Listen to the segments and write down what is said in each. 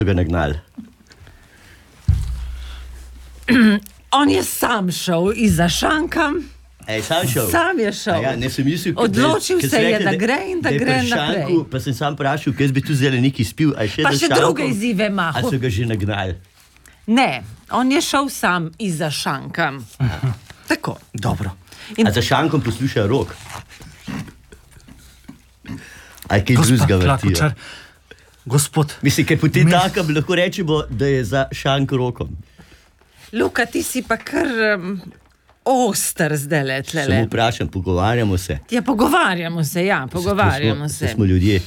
ga nagnali. On je sam šel izza šanka. Sam šel? Sam je šel. Ja, ne sem mislil, odločil se je, da gre in da gre naprej. Pa sem sam vprašal, kaj bi tu zdaj nekaj spil. Pa še druge izzive mahu. A so ga že nagnali? Ne, on je šel sam izza šanka. Tako. Dobro. A za šankom posluša Rok? A kaj drugega vrtijo? Gospod. Mislim, kaj potem taka bi lahko rečemo, da je za šank Rokom. Luka, ti si pa kar oster zdaj letlele. Samo vprašam, pogovarjamo se. Ja, pogovarjamo se. Smo ljudje.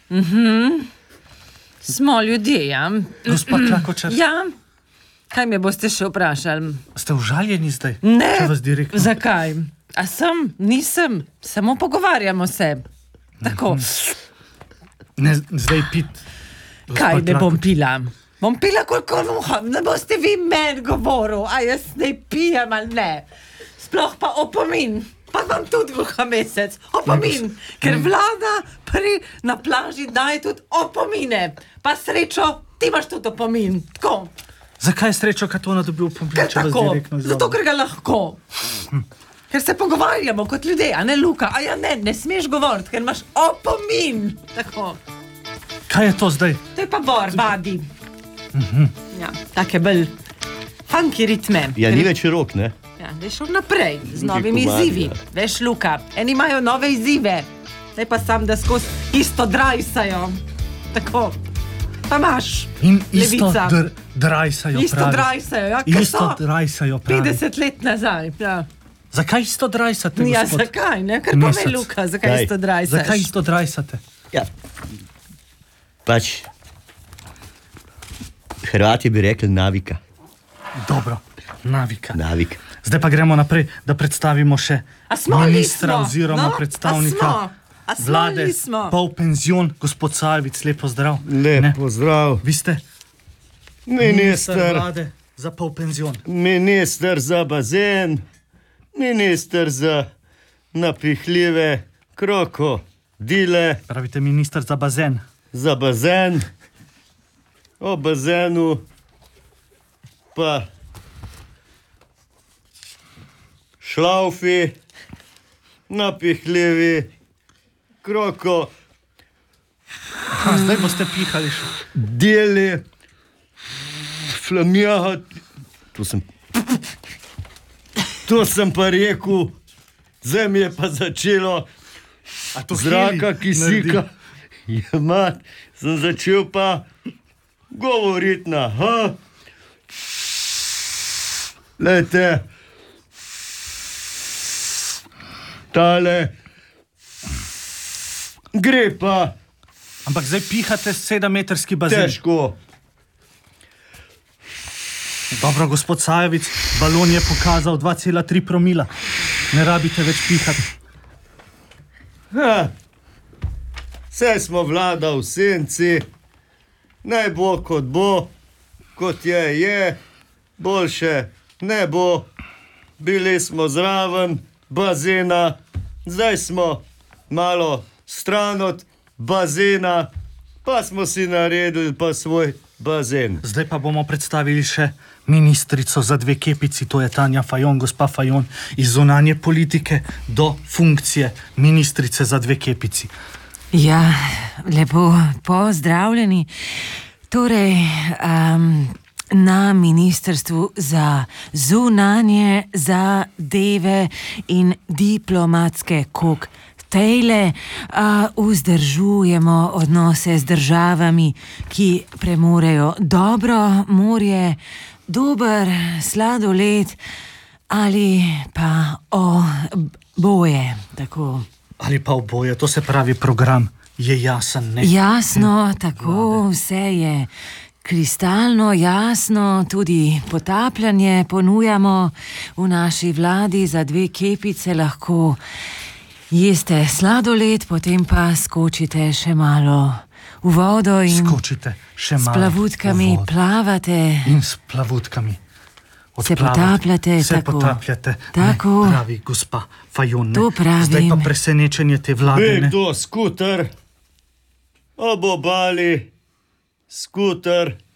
Smo ljudje, ja. Gospod Klakočar. Ja. Kaj me boste še vprašali? Ste užaljeni zdaj? Ne. Če vas direktno... Zakaj? A sem? Nisem. Samo pogovarjamo se. Tako. Ne, zdaj pit. Kaj ne bom pila? Bom pila koliko muham, ne boste vi meni govoril, a jaz ne pijem ali ne. Sploh pa opomin, pa vam tudi gluha mesec, opomin, ker vlada na plaži daje tudi opomine. Pa srečo, ti imaš tudi opomin, tako. Zakaj je srečo, kad ona dobi opomin, če vas direktno izvoli? Zato, ker ga lahko. Ker se pogovarjamo kot ljudje, a ne Luka, a ja ne smeš govoriti, ker imaš opomin, tako. Kaj je to zdaj? To je pa bor, vadi. Ja, take bolj funky ritme. Ja, ni več Rok, ne? Ja, da je šel naprej z novimi izzivi. Veš, Luka, eni imajo nove izzive, ne pa sam, da skozi isto drajsajo. Tako, pa imaš In isto Levica. drajsajo, pravi. Isto drajsajo, ja, ker Isto drajsajo, pravi. 50 let nazaj, ja. Zakaj isto drajsate, gospod? Ja, zakaj, ne? Ker pa me, Luka, zakaj isto drajsaš? Zakaj isto drajsate? Ja. Pač, Hrvati bi rekli navika. Dobro, navika. Navik. Zdaj pa gremo naprej, da predstavimo še ministra oziroma predstavnika vlade, pol penzion, gospod Salvic, lepo zdrav. Lepo zdrav. Vi ste minister vlade za pol penzion. Minister za bazen, minister za napihljive krokodile. Pravite minister za bazen. Za bazen. O bazenu pa šlaufi, napihljivi, Zdaj boste pihali še. Deli, flamijati. To sem pa rekel, zdaj mi je pa začelo zraka kisika. Jemat, sem začel pa govoriti na Lejte, tale gre pa. Ampak zdaj pihate 7-metrski bazen. Težko. Dobro, gospod Sajovic, balon je pokazal 2,3 promila. Ne rabite več pihati. Vse smo vlada v senci. Naj bo, kot je, boljše ne bo. Bili smo zraven bazena, zdaj smo malo stran od bazena, pa smo si naredili pa svoj bazen. Zdaj pa bomo predstavili še ministrico za 2 kepici, to je Tanja Fajon, gospa Fajon, iz zunanje politike do funkcije ministrice za 2 kepici. Ja, lepo pozdravljeni. Torej, na Ministrstvu za zunanje zadeve in diplomatske koktejle vzdržujemo odnose z državami, ki premorejo dobro morje, dober sladoled ali pa oboje, tako. Ali pa oboje, to se pravi program je jasen, ne? Jasno, tako, vse je kristalno jasno, tudi potapljanje ponujamo v naši vladi za 2 kepice, lahko jeste sladoled, potem pa skočite še malo v vodo in s plavutkami plavate. In s plavutkami. Se potapljate, tako. Tako. Ne, pravi gospa Fajon. To pravim. Zdaj pa presenečenje te vlade, ne? Kdo skuter ob obali skuter,